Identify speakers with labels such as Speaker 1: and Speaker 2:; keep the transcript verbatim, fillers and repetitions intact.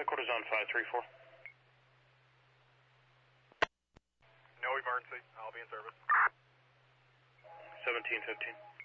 Speaker 1: Headquarters on five three four.
Speaker 2: No emergency. I'll be in service.
Speaker 1: seventeen fifteen.